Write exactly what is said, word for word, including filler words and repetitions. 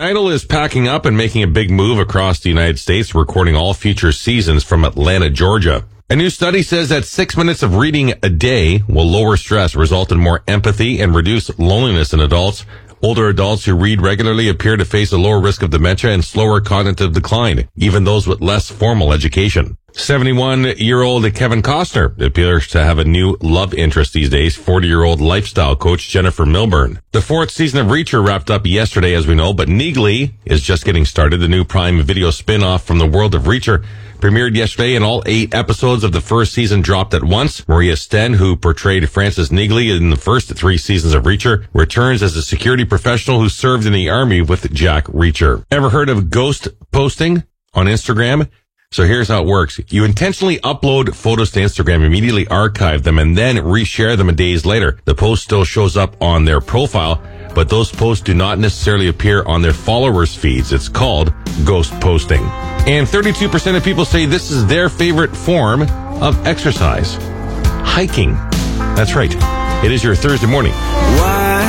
Idol is packing up and making a big move across the United States, recording all future seasons from Atlanta, Georgia. A new study says that six minutes of reading a day will lower stress, result in more empathy, and reduce loneliness in adults. Older adults who read regularly appear to face a lower risk of dementia and slower cognitive decline, even those with less formal education. seventy-one-year-old Kevin Costner appears to have a new love interest these days, forty-year-old lifestyle coach Jennifer Milburn. The fourth season of Reacher wrapped up yesterday, as we know, but Neagly is just getting started. The new Prime Video spin-off from the world of Reacher premiered yesterday, and all eight episodes of the first season dropped at once. Maria Sten, who portrayed Frances Neagly in the first three seasons of Reacher, returns as a security professional who served in the army with Jack Reacher. Ever heard of ghost posting on Instagram? So here's how it works. You intentionally upload photos to Instagram, immediately archive them, and then reshare them days later. The post still shows up on their profile, but those posts do not necessarily appear on their followers' feeds. It's called ghost posting. And thirty-two percent of people say this is their favorite form of exercise. Hiking. That's right. It is your Thursday morning. Why